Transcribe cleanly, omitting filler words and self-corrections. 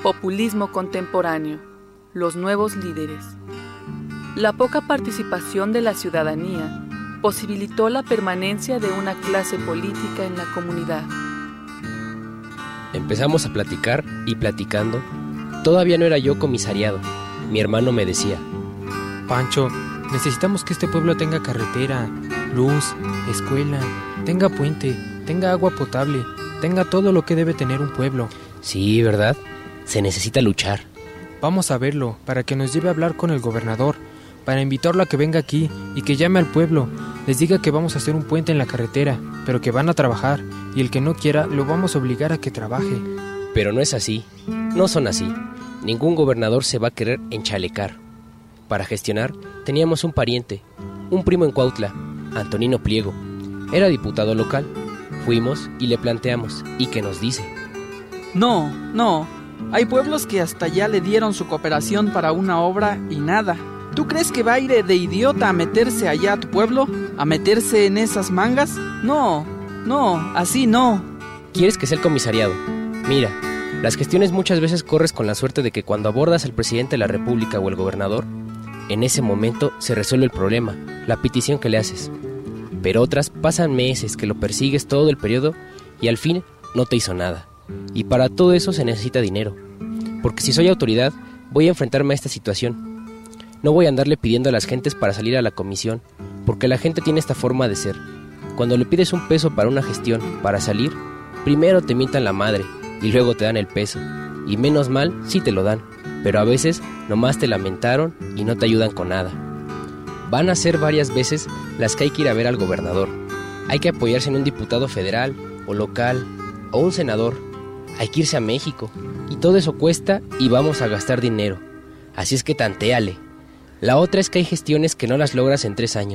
Populismo contemporáneo. Los nuevos líderes. La poca participación de la ciudadanía posibilitó la permanencia de una clase política en la comunidad. Empezamos a platicar y platicando. Todavía no era yo comisariado. Mi hermano me decía: Pancho, necesitamos que este pueblo tenga carretera, luz, escuela, tenga puente, tenga agua potable, tenga todo lo que debe tener un pueblo. Sí, ¿verdad? Se necesita luchar. Vamos a verlo, para que nos lleve a hablar con el gobernador, para invitarlo a que venga aquí y que llame al pueblo, les diga que vamos a hacer un puente en la carretera, pero que van a trabajar, y el que no quiera lo vamos a obligar a que trabaje. Pero no es así, no son así. Ningún gobernador se va a querer enchalecar. Para gestionar, teníamos un pariente, un primo en Cuautla, Antonino Pliego. Era diputado local. Fuimos y le planteamos, ¿y qué nos dice? No, hay pueblos que hasta ya le dieron su cooperación para una obra y nada. ¿Tú crees que va a ir de idiota a meterse allá a tu pueblo? ¿A meterse en esas mangas? No, así no. ¿Quieres que sea el comisariado? Mira, las gestiones muchas veces corres con la suerte de que cuando abordas al presidente de la república o el gobernador, en ese momento se resuelve el problema, la petición que le haces. Pero otras pasan meses que lo persigues todo el periodo y al fin no te hizo nada. Y para todo eso se necesita dinero. Porque si soy autoridad, voy a enfrentarme a esta situación. No voy a andarle pidiendo a las gentes para salir a la comisión, porque la gente tiene esta forma de ser. Cuando le pides un peso para una gestión, para salir, primero te mientan la madre y luego te dan el peso. Y menos mal, sí te lo dan, pero a veces nomás te lamentaron y no te ayudan con nada. Van a ser varias veces las que hay que ir a ver al gobernador. Hay que apoyarse en un diputado federal o local o un senador. Hay que irse a México y todo eso cuesta y vamos a gastar dinero. Así es que tantéale. La otra es que hay gestiones que no las logras en 3 años.